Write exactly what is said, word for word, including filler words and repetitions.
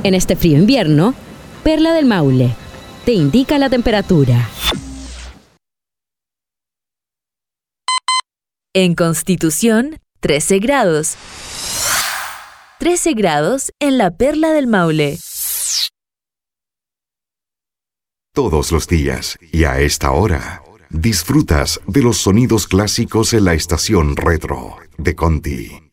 En este frío invierno, Perla del Maule te indica la temperatura. En Constitución, trece grados. trece grados en la Perla del Maule. Todos los días y a esta hora, disfrutas de los sonidos clásicos en la estación retro de Conti.